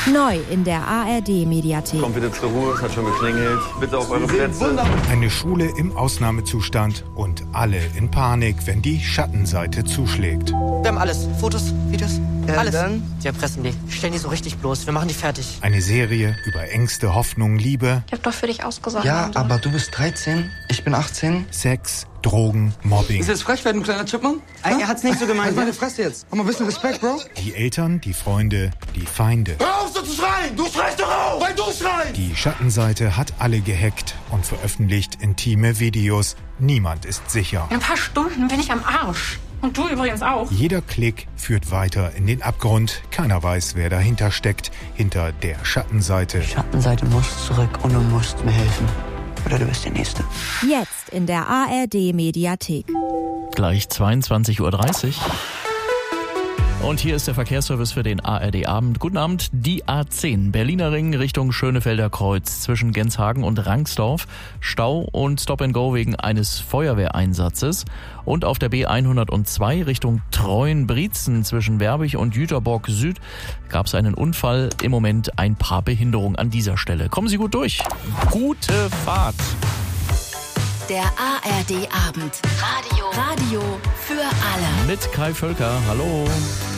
Neu in der ARD-Mediathek. Kommt bitte zur Ruhe, es hat schon geklingelt. Bitte auf eure Plätze. Eine Schule im Ausnahmezustand und alle in Panik, wenn die Schattenseite zuschlägt. Wir haben alles. Fotos, Videos, alles. Dann? Die erpressen die. Stellen die so richtig bloß. Wir machen die fertig. Eine Serie über Ängste, Hoffnung, Liebe. Ich hab doch für dich ausgesorgt. Ja, aber du bist 13, ich bin 18. Sex, Drogen, Mobbing. Ist jetzt frech werden, kleiner Chipmunk? Er hat's nicht so gemeint. Halt meine Fresse jetzt. Hab mal ein bisschen Respekt, Bro. Die Eltern, die Freunde, die Feinde. Hör auf so zu schreien! Du schreist doch auf! Weil du schreist! Die Schattenseite hat alle gehackt und veröffentlicht intime Videos. Niemand ist sicher. In ein paar Stunden bin ich am Arsch. Und du übrigens auch. Jeder Klick führt weiter in den Abgrund. Keiner weiß, wer dahinter steckt, hinter der Schattenseite. Schattenseite muss zurück und du musst mir helfen. Oder du bist der Nächste. Jetzt in der ARD-Mediathek. Gleich 22:30 Uhr. Und hier ist der Verkehrsservice für den ARD-Abend. Guten Abend, die A10, Berliner Ring Richtung Schönefelder Kreuz zwischen Genshagen und Rangsdorf. Stau und Stop-and-Go wegen eines Feuerwehreinsatzes. Und auf der B102 Richtung Treuen-Brietzen zwischen Werbig und Jüterbock Süd gab es einen Unfall. Im Moment ein paar Behinderungen an dieser Stelle. Kommen Sie gut durch. Gute Fahrt. Der ARD-Abend. Radio für alle. Mit Kai Völker. Hallo.